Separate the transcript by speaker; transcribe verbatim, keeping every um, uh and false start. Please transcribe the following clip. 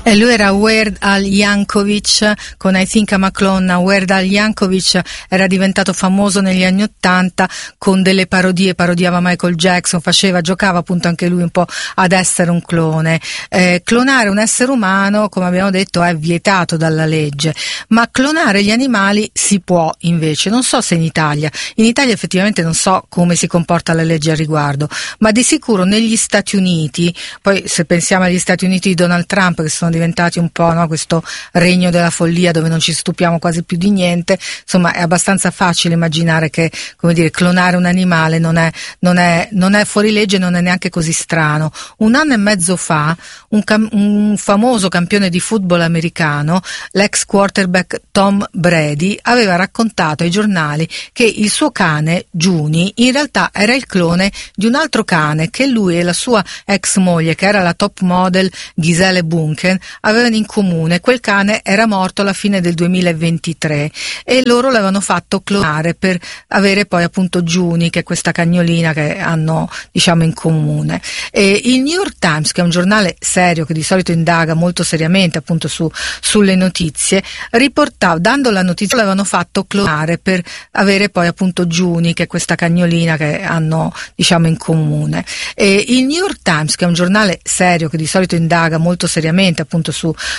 Speaker 1: E lui era Weird Al Yankovic con I Think I'm a Clone. Weird Al Yankovic era diventato famoso negli anni Ottanta con delle parodie, parodiava Michael Jackson, faceva, giocava appunto anche lui un po' ad essere un clone. Eh, clonare un essere umano, come abbiamo detto, è vietato dalla legge, ma clonare gli animali si può invece. Non so se in Italia, in Italia effettivamente non so come si comporta la legge al riguardo, ma di sicuro negli Stati Uniti, poi se pensiamo agli Stati Uniti di Donald Trump, che sono diventati un po', no, questo regno della follia dove non ci stupiamo quasi più di niente, insomma è abbastanza facile immaginare che, come dire, clonare un animale non è, non è, non è fuori legge, non è neanche così strano. Un anno e mezzo fa un, cam- un famoso campione di football americano, l'ex quarterback Tom Brady, aveva raccontato ai giornali che il suo cane Juni in realtà era il clone di un altro cane che lui e la sua ex moglie, che era la top model Gisele Bunchen, avevano in comune. Quel cane era morto alla fine del duemilaventitré e loro l'avevano fatto clonare per avere poi appunto Juni, che è questa cagnolina che hanno, diciamo, in comune. E il New York Times, che è un giornale serio che di solito indaga molto seriamente appunto su, sulle notizie, riportava, dando la notizia, l'avevano fatto clonare per avere poi appunto Juni, che è questa cagnolina che hanno, diciamo, in comune. E il New York Times, che è un giornale serio che di solito indaga molto seriamente appunto su,